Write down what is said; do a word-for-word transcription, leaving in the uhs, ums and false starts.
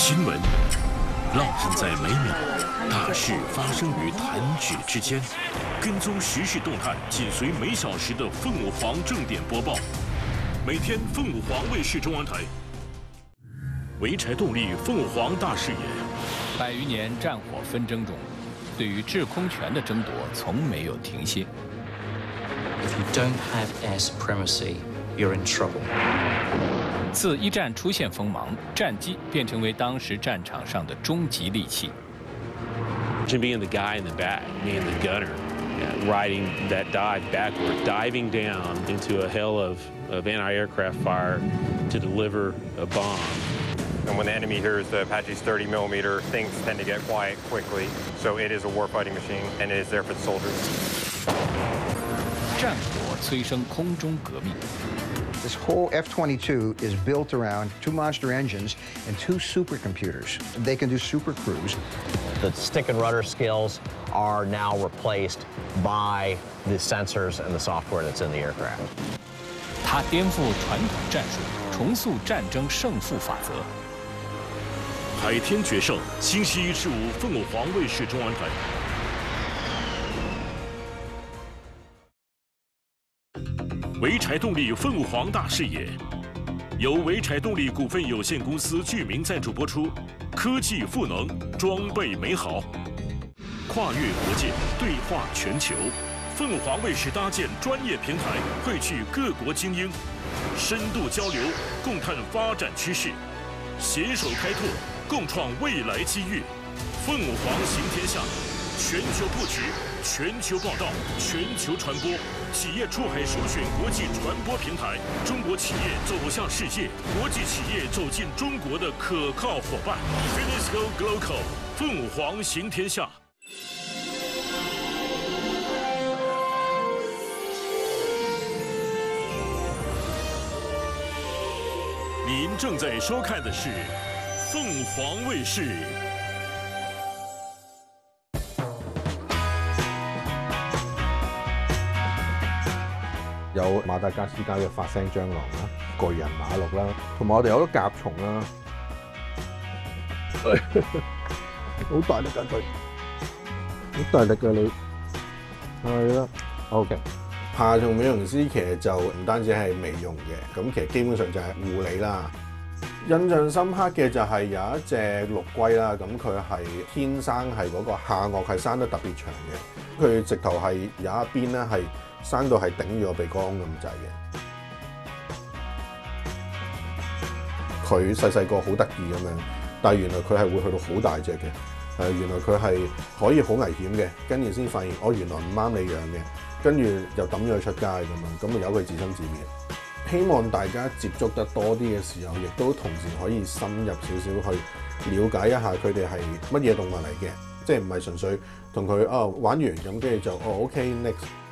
新闻浪漫在每秒，大事发生于弹指之间。跟踪时事动态，紧随每小时的凤舞凰正点播报。每天凤舞凰卫视中央台。潍柴动力凤舞凰大视野。 百余年战火纷争中，对于制空权的争夺从没有停歇。 If you don't have air supremacy, you're in trouble. 自一战出现锋芒，战机便成为当时战场上的终极利器。 Imagine being the guy in the back, being the gunner, uh, riding that dive backward, diving down into a hail of, of anti-aircraft fire to deliver a bomb. And when the enemy hears the Apache's thirty millimeter, things tend to get quiet quickly. So it is a warfighting machine, and it is there for the soldiers. 战火催生空中革命。 This whole F twenty-two is built around two monster engines and two supercomputers. They can do super cruise. The stick and rudder skills are now replaced by the sensors and the software that's in the aircraft. 它颠覆传统战术，重塑战争胜负法则。 海天决胜，星期一至五，凤舞凰卫视中央台。 潍柴动力凤舞凰大视野，由潍柴动力股份有限公司具名赞助播出。科技赋能，装备美好，跨越国界，对话全球。凤舞凰卫视搭建专业平台，汇聚各国精英，深度交流，共探发展趋势，携手开拓，共创未来机遇。凤舞凰行天下，全球布局。 全球报道，全球传播，企业出海首选国际传播平台，中国企业走向世界，国际企业走进中国的可靠伙伴。Finisco Global， 凤舞凰行天下。您正在收看的是凤凰卫视。 有馬達加斯加嘅發聲蟑螂啦、巨人馬鹿啦，同埋我哋有好多甲蟲啦，好大力㗎佢，好大力㗎你，係啦 ，OK。爬蟲美容師其實就唔單止係美容嘅，咁其實基本上就係護理啦。印象深刻嘅就係有一隻陸龜啦，咁佢係天生係嗰個下顎係生得特別長嘅，佢直頭係有一邊咧係。 生到係頂住個鼻哥咁滯嘅，佢細細個好得意咁樣，但係原來佢係會去到好大隻嘅，誒原來佢係可以好危險嘅，跟住先發現我、哦、原來唔啱你養嘅，跟住又抌咗佢出街咁樣，咁啊由佢自生自滅。希望大家接觸得多啲嘅時候，亦都同時可以深入少少去了解一下佢哋係乜嘢動物嚟嘅，即係唔係純粹同佢啊玩完咁跟住就哦 OK next。